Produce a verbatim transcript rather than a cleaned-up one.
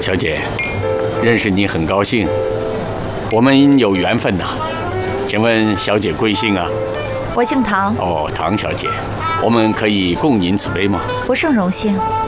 小姐，认识你很高兴，我们有缘分呐。请问小姐贵姓啊？ 我姓唐。 哦，唐小姐，我们可以共饮此杯吗？ 不胜荣幸。